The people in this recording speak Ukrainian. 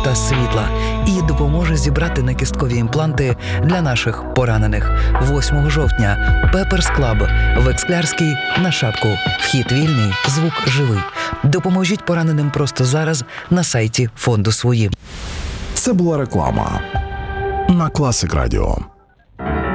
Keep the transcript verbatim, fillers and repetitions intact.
та світла і допоможе зібрати накісткові імпланти для наших поранених. восьмого жовтня Пеперс Клаб в Ексклярській на Шапку. Вхід вільний, звук живий. Допоможіть пораненим просто зараз на сайті фонду «Свої». Це була реклама на Класик Радіо.